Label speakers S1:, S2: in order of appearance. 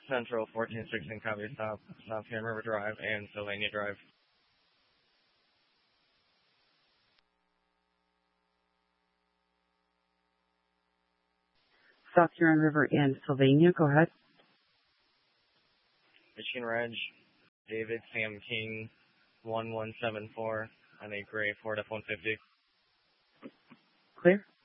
S1: Central 1416 copy stop. South Huron River Drive and Sylvania Drive.
S2: South Huron River and Sylvania, go ahead.
S1: Michigan Reg, David Sam King, 1174 on a gray Ford F-150.
S2: Clear.